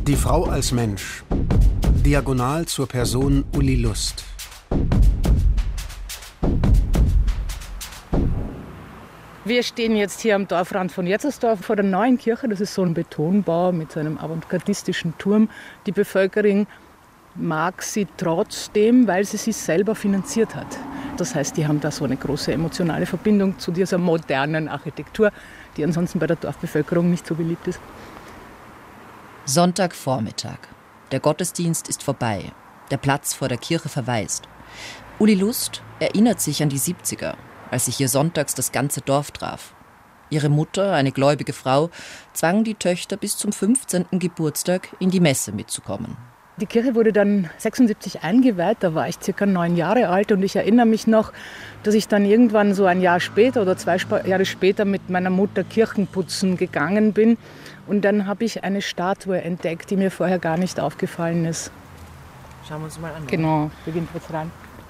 Die Frau als Mensch. Diagonal zur Person Uli Lust. Wir stehen jetzt hier am Dorfrand von Jetzersdorf vor der neuen Kirche. Das ist so ein Betonbau mit so einem avantgardistischen Turm. Die Bevölkerung mag sie trotzdem, weil sie sich selber finanziert hat. Das heißt, die haben da so eine große emotionale Verbindung zu dieser modernen Architektur, die ansonsten bei der Dorfbevölkerung nicht so beliebt ist. Sonntagvormittag. Der Gottesdienst ist vorbei. Der Platz vor der Kirche verwaist. Uli Lust erinnert sich an die 70er, als sich hier sonntags das ganze Dorf traf. Ihre Mutter, eine gläubige Frau, zwang die Töchter bis zum 15. Geburtstag in die Messe mitzukommen. Die Kirche wurde dann 76 eingeweiht, da war ich ca. 9 Jahre alt und ich erinnere mich noch, dass ich dann irgendwann so ein Jahr später oder 2 Jahre später mit meiner Mutter Kirchenputzen gegangen bin und dann habe ich eine Statue entdeckt, die mir vorher gar nicht aufgefallen ist. Schauen wir uns mal an. Genau, wir gehen kurz rein.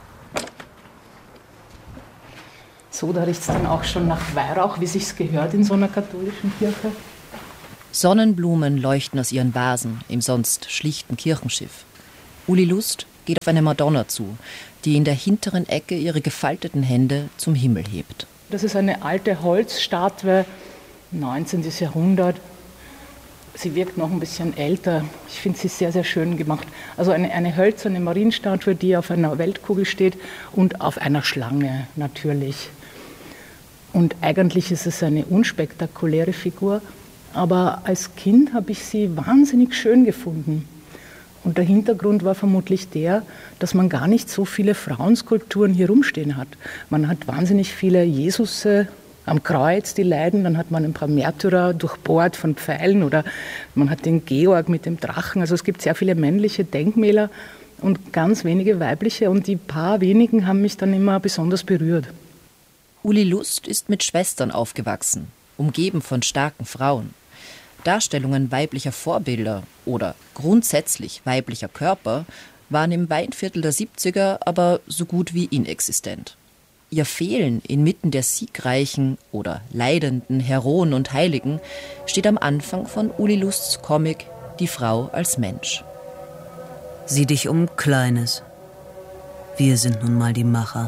So, da riecht es dann auch schon nach Weihrauch, wie sich's gehört in so einer katholischen Kirche. Sonnenblumen leuchten aus ihren Vasen im sonst schlichten Kirchenschiff. Uli Lust geht auf eine Madonna zu, die in der hinteren Ecke ihre gefalteten Hände zum Himmel hebt. Das ist eine alte Holzstatue, 19. Jahrhundert. Sie wirkt noch ein bisschen älter. Ich finde sie sehr, sehr schön gemacht. Also eine hölzerne Marienstatue, die auf einer Weltkugel steht und auf einer Schlange natürlich. Und eigentlich ist es eine unspektakuläre Figur. Aber als Kind habe ich sie wahnsinnig schön gefunden. Und der Hintergrund war vermutlich der, dass man gar nicht so viele Frauenskulpturen hier rumstehen hat. Man hat wahnsinnig viele Jesusse am Kreuz, die leiden. Dann hat man ein paar Märtyrer durchbohrt von Pfeilen oder man hat den Georg mit dem Drachen. Also es gibt sehr viele männliche Denkmäler und ganz wenige weibliche. Und die paar wenigen haben mich dann immer besonders berührt. Uli Lust ist mit Schwestern aufgewachsen, umgeben von starken Frauen. Darstellungen weiblicher Vorbilder oder grundsätzlich weiblicher Körper waren im Weinviertel der 70er aber so gut wie inexistent. Ihr Fehlen inmitten der siegreichen oder leidenden Heroen und Heiligen steht am Anfang von Uli Lusts Comic Die Frau als Mensch. Sieh dich um, Kleines. Wir sind nun mal die Macher.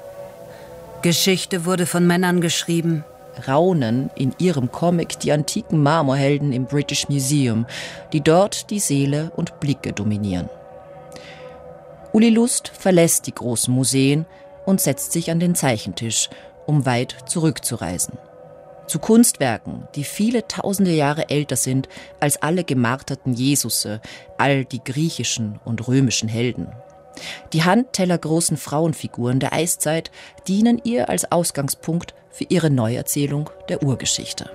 Geschichte wurde von Männern geschrieben. Raunen in ihrem Comic die antiken Marmorhelden im British Museum, die dort die Seele und Blicke dominieren. Uli Lust verlässt die großen Museen und setzt sich an den Zeichentisch, um weit zurückzureisen. Zu Kunstwerken, die viele tausende Jahre älter sind als alle gemarterten Jesusse, all die griechischen und römischen Helden. Die handtellergroßen Frauenfiguren der Eiszeit dienen ihr als Ausgangspunkt für ihre Neuerzählung der Urgeschichte.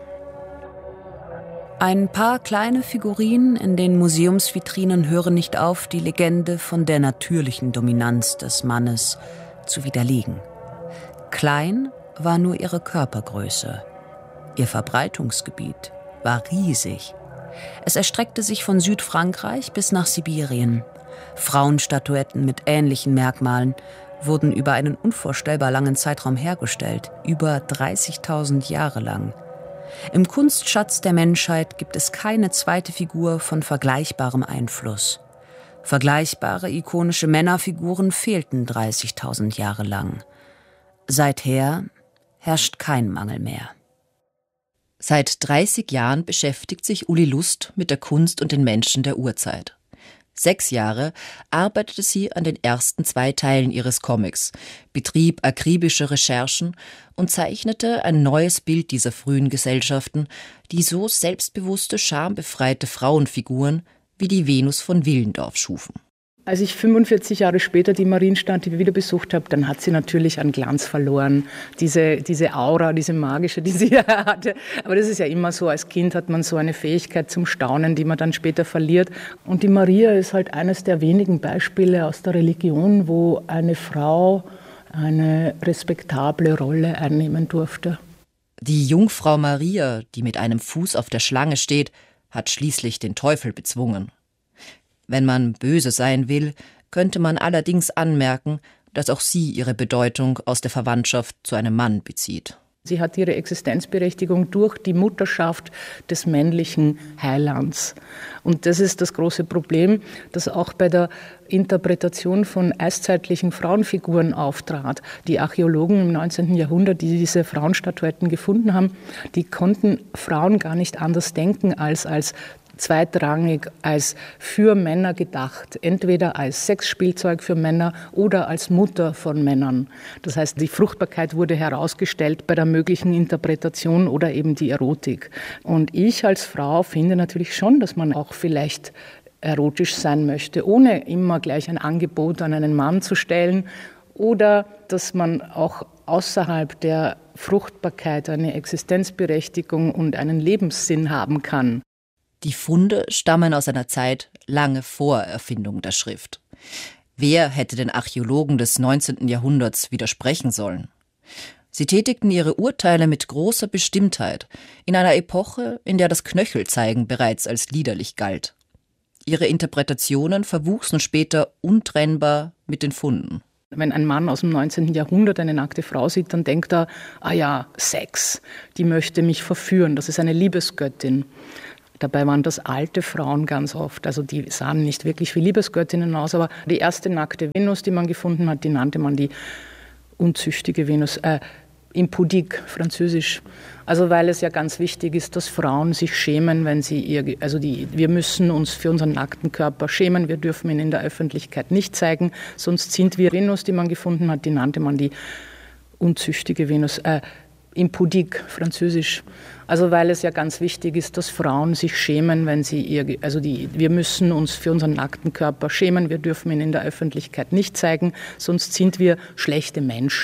Ein paar kleine Figurinen in den Museumsvitrinen hören nicht auf, die Legende von der natürlichen Dominanz des Mannes zu widerlegen. Klein war nur ihre Körpergröße. Ihr Verbreitungsgebiet war riesig. Es erstreckte sich von Südfrankreich bis nach Sibirien. Frauenstatuetten mit ähnlichen Merkmalen wurden über einen unvorstellbar langen Zeitraum hergestellt, über 30.000 Jahre lang. Im Kunstschatz der Menschheit gibt es keine zweite Figur von vergleichbarem Einfluss. Vergleichbare ikonische Männerfiguren fehlten 30.000 Jahre lang. Seither herrscht kein Mangel mehr. Seit 30 Jahren beschäftigt sich Uli Lust mit der Kunst und den Menschen der Urzeit. 6 Jahre arbeitete sie an den ersten 2 Teilen ihres Comics, betrieb akribische Recherchen und zeichnete ein neues Bild dieser frühen Gesellschaften, die so selbstbewusste, schambefreite Frauenfiguren wie die Venus von Willendorf schufen. Als ich 45 Jahre später die Marienstadt wieder besucht habe, dann hat sie natürlich an Glanz verloren. Diese Aura, diese magische, die sie hatte. Aber das ist ja immer so, als Kind hat man so eine Fähigkeit zum Staunen, die man dann später verliert. Und die Maria ist halt eines der wenigen Beispiele aus der Religion, wo eine Frau eine respektable Rolle einnehmen durfte. Die Jungfrau Maria, die mit einem Fuß auf der Schlange steht, hat schließlich den Teufel bezwungen. Wenn man böse sein will, könnte man allerdings anmerken, dass auch sie ihre Bedeutung aus der Verwandtschaft zu einem Mann bezieht. Sie hat ihre Existenzberechtigung durch die Mutterschaft des männlichen Heilands. Und das ist das große Problem, das auch bei der Interpretation von eiszeitlichen Frauenfiguren auftrat. Die Archäologen im 19. Jahrhundert, die diese Frauenstatuetten gefunden haben, die konnten Frauen gar nicht anders denken als zweitrangig, als für Männer gedacht, entweder als Sexspielzeug für Männer oder als Mutter von Männern. Das heißt, die Fruchtbarkeit wurde herausgestellt bei der möglichen Interpretation oder eben die Erotik. Und ich als Frau finde natürlich schon, dass man auch vielleicht erotisch sein möchte, ohne immer gleich ein Angebot an einen Mann zu stellen, oder dass man auch außerhalb der Fruchtbarkeit eine Existenzberechtigung und einen Lebenssinn haben kann. Die Funde stammen aus einer Zeit lange vor Erfindung der Schrift. Wer hätte den Archäologen des 19. Jahrhunderts widersprechen sollen? Sie tätigten ihre Urteile mit großer Bestimmtheit in einer Epoche, in der das Knöchelzeigen bereits als liederlich galt. Ihre Interpretationen verwuchsen später untrennbar mit den Funden. Wenn ein Mann aus dem 19. Jahrhundert eine nackte Frau sieht, dann denkt er, Sex, die möchte mich verführen, das ist eine Liebesgöttin. Dabei waren das alte Frauen ganz oft, also die sahen nicht wirklich wie Liebesgöttinnen aus, aber die erste nackte Venus, die man gefunden hat, die nannte man die unzüchtige Venus, impudique, französisch. Also weil es ja ganz wichtig ist, dass Frauen sich schämen, wenn sie wir müssen uns für unseren nackten Körper schämen, wir dürfen ihn in der Öffentlichkeit nicht zeigen, sonst sind wir. Venus, die man gefunden hat, die nannte man die unzüchtige Venus, impudique, französisch. Also weil es ja ganz wichtig ist, dass Frauen sich schämen, wenn sie wir müssen uns für unseren nackten Körper schämen, wir dürfen ihn in der Öffentlichkeit nicht zeigen, sonst sind wir schlechte Menschen.